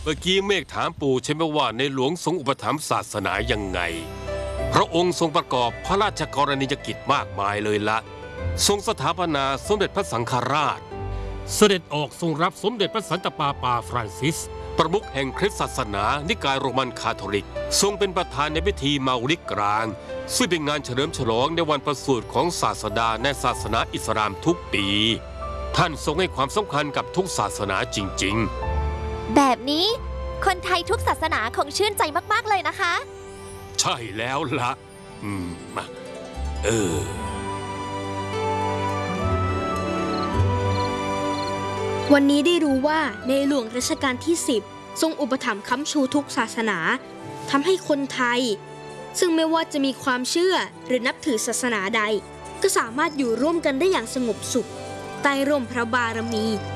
เมื่อกี้เมฆถามปู่ใช่ไหมว่าในหลวงทรงอุปถัมภ์ศาสนายังไงพระองค์ทรงประกอบพระราชกรณียกิจมากมายเลยละทรงสถาปนาสมเด็จพระสังฆราชเสด็จออกทรงรับสมเด็จพระสันตะปาปาฟรานซิสประมุขแห่งคริสตศาสนานิกายโรมันคาทอลิกทรงเป็นประธานในพิธีมาอุริกกลางซึ่งเป็นงานเฉลิมฉลองในวันประสูติของศาสดาในศาสนาอิสลามทุกปีท่านทรงให้ความสำคัญกับทุกศาสนาจริงๆแบบนี้คนไทยทุกศาสนาคงชื่นใจมากๆเลยนะคะใช่แล้วล่ะมาวันนี้ได้รู้ว่าในหลวงรัชกาลที่10ทรงอุปถัมภ์ค้ำชูทุกศาสนาทำให้คนไทยซึ่งไม่ว่าจะมีความเชื่อหรือนับถือศาสนาใดก็สามารถอยู่ร่วมกันได้อย่างสงบสุขใต้ร่มพระบารมี